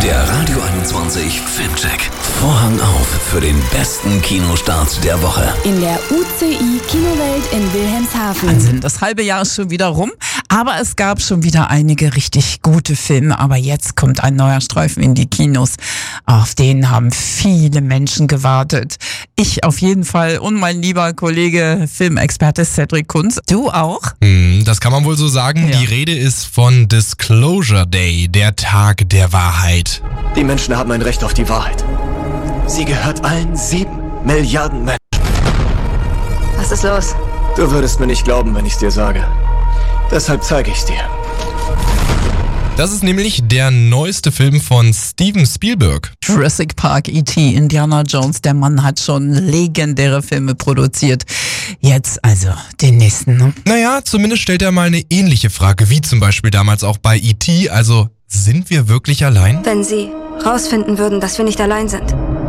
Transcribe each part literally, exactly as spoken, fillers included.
Der Radio einundzwanzig Filmcheck. Vorhang auf für den besten Kinostart der Woche. In der U C I Kinowelt in Wilhelmshaven. Wahnsinn, das halbe Jahr ist schon wieder rum, aber es gab schon wieder einige richtig gute Filme. Aber jetzt kommt ein neuer Streifen in die Kinos. Auf den haben viele Menschen gewartet. Ich auf jeden Fall und mein lieber Kollege Filmexperte Cedric Kunz. Du auch? Hm, das kann man wohl so sagen. Ja. Die Rede ist von Disclosure Day, der Tag der Wahrheit. Die Menschen haben ein Recht auf die Wahrheit. Sie gehört allen sieben Milliarden Menschen. Was ist los? Du würdest mir nicht glauben, wenn ich's dir sage. Deshalb zeige ich's dir. Das ist nämlich der neueste Film von Steven Spielberg. Jurassic Park, E T, Indiana Jones. Der Mann hat schon legendäre Filme produziert. Jetzt also den nächsten, ne? Naja, zumindest stellt er mal eine ähnliche Frage, wie zum Beispiel damals auch bei E T. Also, sind wir wirklich allein? Wenn Sie rausfinden würden, dass wir nicht allein sind.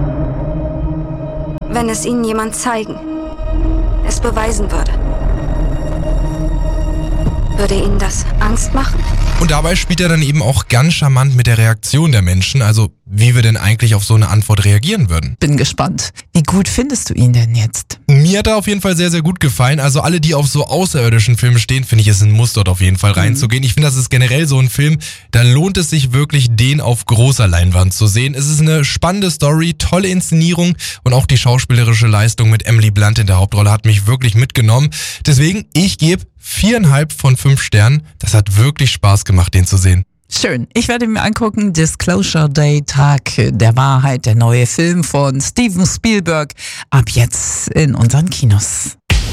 Wenn es Ihnen jemand zeigen, es beweisen würde. Würde Ihnen das Angst machen? Und dabei spielt er dann eben auch ganz charmant mit der Reaktion der Menschen, also wie wir denn eigentlich auf so eine Antwort reagieren würden. Bin gespannt. Wie gut findest du ihn denn jetzt? Mir hat er auf jeden Fall sehr, sehr gut gefallen. Also alle, die auf so außerirdischen Filmen stehen, finde ich, es ein Muss, dort auf jeden Fall reinzugehen. Ich finde, das ist generell so ein Film, da lohnt es sich wirklich, den auf großer Leinwand zu sehen. Es ist eine spannende Story, tolle Inszenierung und auch die schauspielerische Leistung mit Emily Blunt in der Hauptrolle hat mich wirklich mitgenommen. Deswegen, ich gebe viereinhalb von fünf Sternen. Das hat wirklich Spaß gemacht, den zu sehen. Schön. Ich werde mir angucken, Disclosure Day, Tag der Wahrheit, der neue Film von Steven Spielberg, ab jetzt in unseren Kinos.